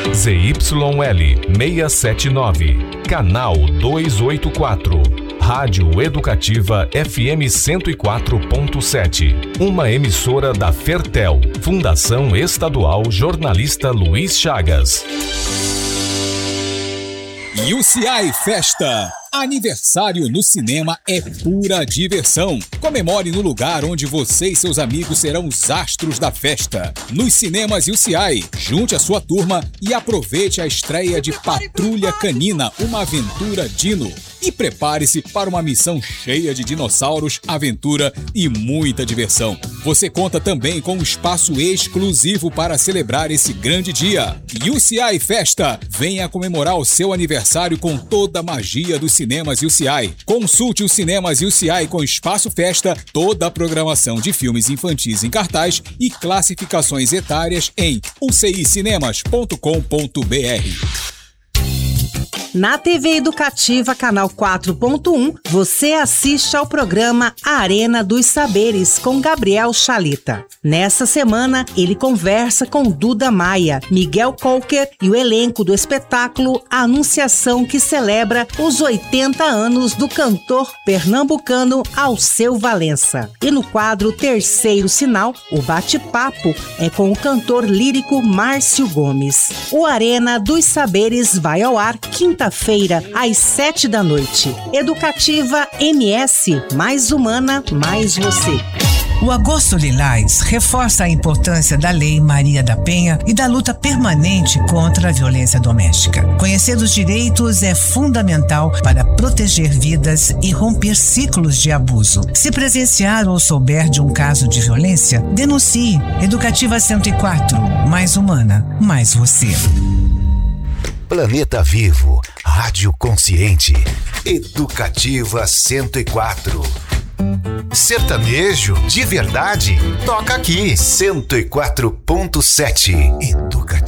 ZYL 679, canal 284. Rádio Educativa FM 104.7. Uma emissora da Fertel, Fundação Estadual Jornalista Luiz Chagas. UCI Festa. Aniversário no cinema é pura diversão. Comemore no lugar onde você e seus amigos serão os astros da festa. Nos cinemas UCI, junte a sua turma e aproveite a estreia de Patrulha Canina, uma aventura dino. E prepare-se para uma missão cheia de dinossauros, aventura e muita diversão. Você conta também com um espaço exclusivo para celebrar esse grande dia. UCI Festa. Venha comemorar o seu aniversário com toda a magia dos cinemas UCI. Consulte os cinemas UCI com espaço festa, toda a programação de filmes infantis em cartaz e classificações etárias em ucicinemas.com.br. Na TV Educativa, canal 4.1, você assiste ao programa Arena dos Saberes, com Gabriel Chalita. Nessa semana, ele conversa com Duda Maia, Miguel Colker e o elenco do espetáculo A Anunciação, que celebra os 80 anos do cantor pernambucano Alceu Valença. E no quadro Terceiro Sinal, o bate-papo é com o cantor lírico Márcio Gomes. O Arena dos Saberes vai ao ar quinta-feira, às 7 da noite. Educativa MS, mais humana, mais você. O Agosto Lilás reforça a importância da Lei Maria da Penha e da luta permanente contra a violência doméstica. Conhecer os direitos é fundamental para proteger vidas e romper ciclos de abuso. Se presenciar ou souber de um caso de violência, denuncie. Educativa 104, mais humana, mais você. Planeta Vivo, Rádio Consciente, Educativa 104. Sertanejo de verdade, toca aqui, 104.7.